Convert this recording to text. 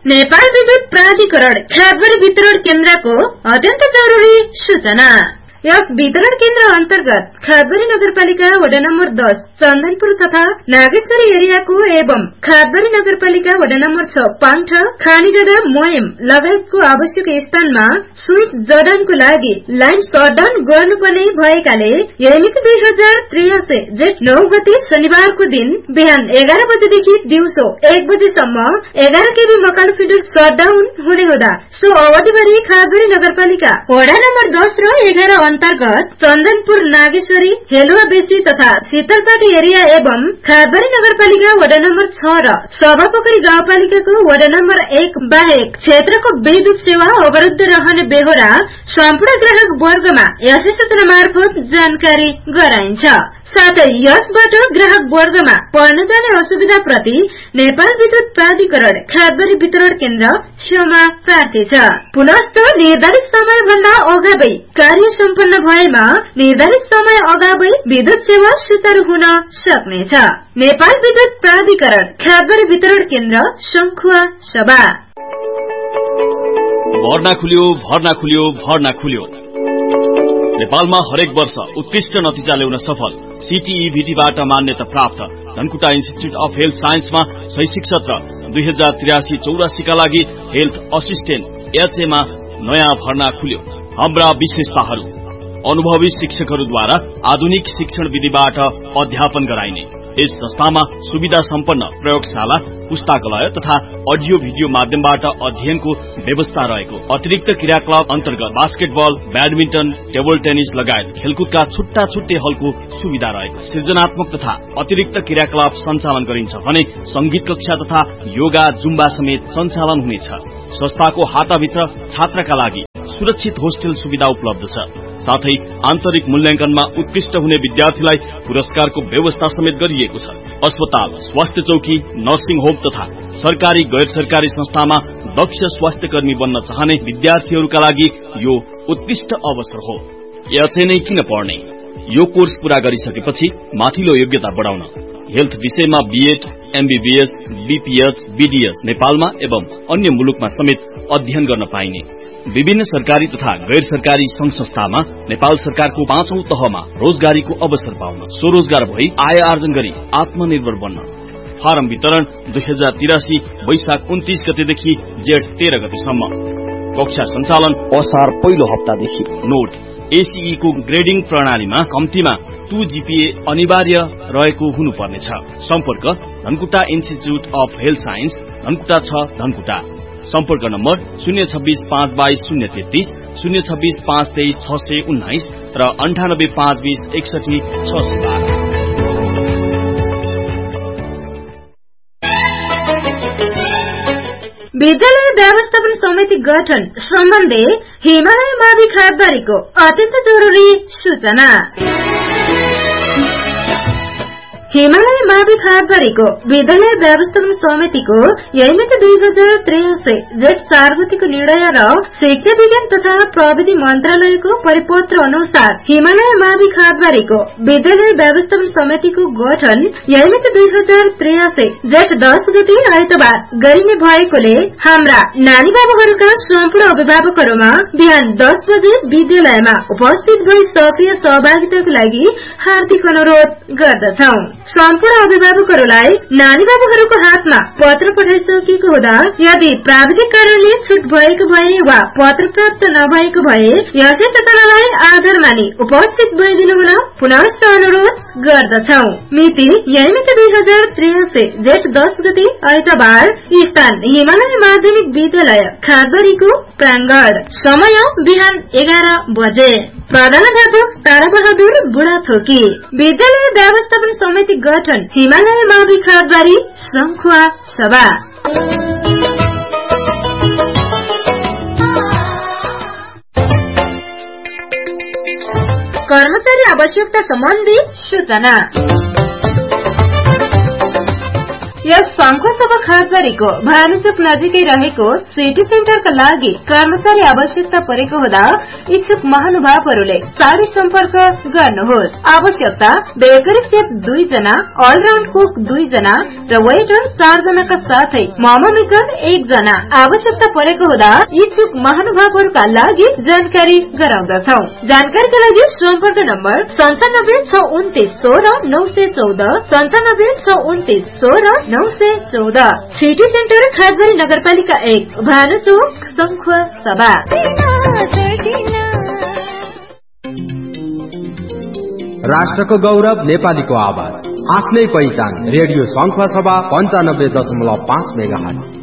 नेपाल विद्युत प्राधिकरण खादबारी वितरण केन्द्रको अत्यन्त जरुरी सूचना। यस वितरण केन्द्र अन्तर्गत खादबारी नगरपालिका वडा नम्बर 10 चन्दनपुर तथा नागेश्वरी एरियाको एवं खादबारी नगरपालिका वडा नम्बर 6 पाङठा खानीजग्गा मोयम लगायतको आवश्यक स्थानमा स्विच जडानको लागि लाइन सटडाउन गर्नुपर्ने भएकाले यमिक 2083 जेठ 9 गते शनिबारको दिन बिहान 11 बजेदेखि दिउँसो 1 बजेसम्म 11 केबी मकान फिडर सटडाउन हुने हुँदा सो अवधिभरि खादबारी नगरपालिका वडा नम्बर 10 र 11 अन्तर्गत चन्दनपुर नागेश्वरी हेलुवा बेसी तथा शीतलपाटी एरिया एवं खादबारी नगरपालिका वडा नम्बर 6 र सभापोखरी गाउँपालिकाको वडा नम्बर 1 बाहेक क्षेत्रको विद्युत सेवा अवरुद्ध रहने बेहोरा सम्पूर्ण ग्राहक वर्गमा यसै सूचना मार्फत जानकारी गराइन्छ। साथै यसबाट ग्राहक वर्गमा पर्न जाने असुविधा प्रति नेपाल विद्युत प्राधिकरण खादबारी वितरण केन्द्र क्षमा प्रार्थी छ। पुनश्च निर्धारित समय भन्दा अगावै कार्य सम्पन्न भएमा निर्धारित समय अगावै विद्युत सेवा सुचारू हुन सक्नेछ। नेपाल विद्युत प्राधिकरण खादबारी वितरण केन्द्र शंखुवा सभा। भर्ना खुल्यो। नेपालमा हरेक वर्ष उत्कृष्ट नतिजा ल्याउन सफल CTEVT-बाट मान्यता प्राप्त धनकुटा इन्स्टिच्युट अफ हेल्थ साइन्समा शैक्षिक सत्र 2083-84 का लागि हेल्थ असिस्टेन्ट HA मा नयाँ भर्ना खुल्यो। हाम्रा विशेषताहरू: अनुभवी शिक्षकहरूद्वारा आधुनिक शिक्षण विधिबाट अध्यापन गराइने। यस संस्थामा सुविधा सम्पन्न प्रयोगशाला, पुस्तकालय तथा अडियो भिडियो माध्यमबाट अध्ययनको व्यवस्था रहेको। अतिरिक्त क्रियाकलाप अन्तर्गत बास्केटबल, ब्याडमिन्टन, टेबल टेनिस लगायत खेलकुदका छुट्टा छुट्टै हलको सुविधा रहेको। सृजनात्मक तथा अतिरिक्त क्रियाकलाप सञ्चालन गरिन्छ भने संगीत कक्षा तथा योगा, जुम्बा समेत सञ्चालन हुनेछ। संस्थाको हाताभित्र छात्रका लागि सुरक्षित होस्टेल सुविधा उपलब्ध छ। साथै आन्तरिक मूल्याङ्कनमा उत्कृष्ट हुने विद्यार्थीलाई पुरस्कारको व्यवस्था समेत गरिएको छ। अस्पताल, स्वास्थ्य चौकी, नर्सिङ होम तथा सरकारी गैर सरकारी संस्थामा दक्ष स्वास्थ्य कर्मी बन्न चाहने विद्यार्थीहरूका लागि यो उत्कृष्ट अवसर हो। HA नै किन पढ्ने? यो कोर्स पूरा गरिसकेपछि माथिल्लो योग्यता बढाउन हेल्थ विषयमा BEd, MBBS, BPH, BDS नेपालमा एवं अन्य मुलुकमा समेत अध्ययन गर्न पाइने। विभिन्न सरकारी तथा गैर सरकारी संघ संस्थामा नेपाल सरकारको 5औं तहमा रोजगारीको अवसर पाउन, स्वरोजगार भई आय आर्जन गरी आत्मनिर्भर बन्न। फारम वितरण 2083 वैशाख 29 गतेदेखि जेठ 13 गतेसम्म। कक्षा सञ्चालन असार पहिलो हप्तादेखि। नोट: ACE को ग्रेडिङ प्रणालीमा कम्तीमा 2 GPA अनिवार्य रहेको हुनुपर्नेछ। सम्पर्क: Dhankuta institute of health science, Dhankuta 6, Dhankuta. सम्पर्क नम्बर 026-522-033, 026-523-619 र 98-520-61-612। विद्यालय व्यवस्थापन समिति गठन सम्बन्धी हिमालय मावि खादबारीको अत्यन्त जरुरी सूचना। हिमालय मावि खादबारीको विद्यालय व्यवस्थापन समितिको यमिक 2083 जेठ 4 गतेको निर्णय र शिक्षा विज्ञान तथा प्रविधि मन्त्रालयको परिपत्र अनुसार हिमालय मावि खादबारीको विद्यालय व्यवस्थापन समितिको गठन यमिक 2083 जेठ 10 गते आइतबार गरिने भएकोले हाम्रा नानी बाबुहरूका सम्पूर्ण अभिभावकहरूमा बिहान 10 बजे विद्यालयमा उपस्थित भई सक्रिय सहभागिताको लागि हार्दिक अनुरोध गर्दछौं। सम्पूर्ण अभिभावकहरूलाई नानी बाबुहरूको हातमा पत्र पठाइसकेको हुँदा यदि प्राविधिक कारणले छुट भएको भए वा पत्र प्राप्त नभएको भए यसै सूचनालाई आधार मानि उपस्थित भइदिनु हुन पुनः अनुरोध गर्दछौं। मिति यमिक 2083 जेठ 10 गते आइतबार। स्थान: हिमालय माध्यमिक विद्यालय खादबारीको प्राङ्गण। समय: बिहान 11 बजे। प्रधानाध्यापक ताराबहादुर बुढाथोकी। विद्यालय व्यवस्थापन समिति गठन हिमालय मावि खादबारी, शंखुवा सभा। कर्मचारी आवश्यकता सम्बन्धी सूचना। यस संघ सभा खासबारीको भानुचोक नजिकै रहेको सिटी सेन्टरका लागि कर्मचारी आवश्यकता परेको हुँदा इच्छुक महानुभावहरूले चाँडै सम्पर्क गर्नुहोस्। आवश्यकता बेकरी सेफ 2 जना, अलराउण्ड कुक 2 जना र वेटर 4 जनाका साथै मोमो मेकर 1 जना आवश्यकता परेको हुँदा इच्छुक महानुभावहरूका लागि जानकारी गराउँदछौ। जानकारीका लागि सम्पर्क नम्बर 9762916914 9762916914 सिटी सेन्टर खासबारी नगरपालिका 1 भानुचोक संघ सभा। राष्ट्रको गौरव नेपालीको आवाज आफ्नै पहिचान रेडियो संघ सभा 95.5 मेगाहर्ज।